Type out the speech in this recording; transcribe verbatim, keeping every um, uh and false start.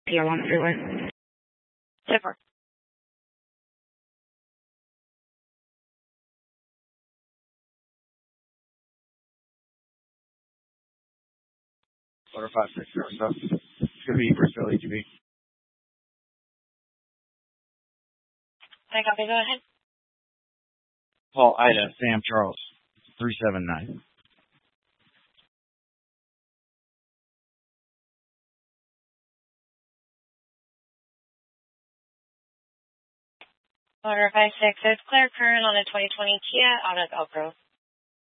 Here on the freeway. Zipper. Order five six zero stuff. It's gonna be Bristol H B. I copy. Go ahead. Paul Ida Sam Charles three seven nine. Order five six is Claire Kern on a twenty twenty Kia out of Elk Grove.